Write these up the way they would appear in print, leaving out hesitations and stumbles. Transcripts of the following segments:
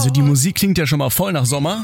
Also die Musik klingt ja schon mal voll nach Sommer.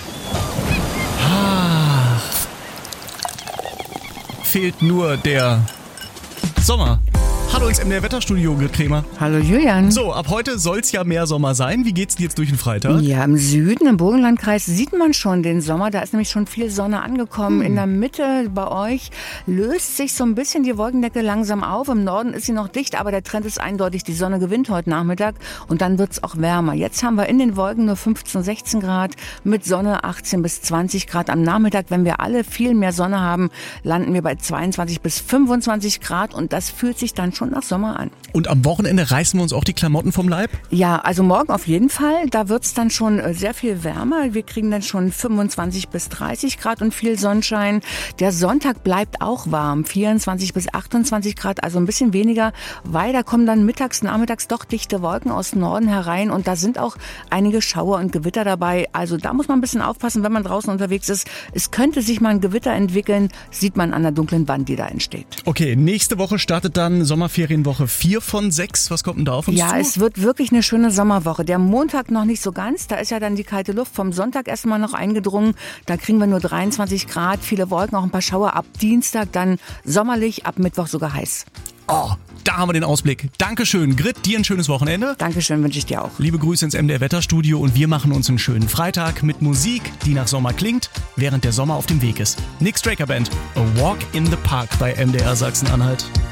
Fehlt nur der Sommer. Hallo ins MDR Wetterstudio, Grit Krämer. Hallo Julian. So, ab heute soll es ja mehr Sommer sein. Wie geht's dir jetzt durch den Freitag? Ja, im Süden, im Burgenlandkreis, sieht man schon den Sommer. Da ist nämlich schon viel Sonne angekommen. In der Mitte bei euch löst sich so ein bisschen die Wolkendecke langsam auf. Im Norden ist sie noch dicht, aber der Trend ist eindeutig. Die Sonne gewinnt heute Nachmittag und dann wird's auch wärmer. Jetzt haben wir in den Wolken nur 15, 16 Grad, mit Sonne 18 bis 20 Grad. Am Nachmittag, wenn wir alle viel mehr Sonne haben, landen wir bei 22 bis 25 Grad und das fühlt sich dann schon nach Sommer an. Und am Wochenende reißen wir uns auch die Klamotten vom Leib? Ja, also morgen auf jeden Fall. Da wird's dann schon sehr viel wärmer. Wir kriegen dann schon 25 bis 30 Grad und viel Sonnenschein. Der Sonntag bleibt auch warm, 24 bis 28 Grad, also ein bisschen weniger, weil da kommen dann mittags, nachmittags doch dichte Wolken aus dem Norden herein und da sind auch einige Schauer und Gewitter dabei. Also da muss man ein bisschen aufpassen, wenn man draußen unterwegs ist. Es könnte sich mal ein Gewitter entwickeln, sieht man an der dunklen Wand, die da entsteht. Okay, nächste Woche startet dann Sommerferienwoche 4 von 6. Was kommt denn da auf uns zu? Ja, es wird wirklich eine schöne Sommerwoche. Der Montag noch nicht so ganz, da ist ja dann die kalte Luft vom Sonntag erstmal noch eingedrungen. Da kriegen wir nur 23 Grad, viele Wolken, auch ein paar Schauer. Ab Dienstag dann sommerlich, ab Mittwoch sogar heiß. Oh, da haben wir den Ausblick. Dankeschön, Grit, dir ein schönes Wochenende. Dankeschön, wünsche ich dir auch. Liebe Grüße ins MDR Wetterstudio und wir machen uns einen schönen Freitag mit Musik, die nach Sommer klingt, während der Sommer auf dem Weg ist. Nick Straker Band, A Walk in the Park bei MDR Sachsen-Anhalt.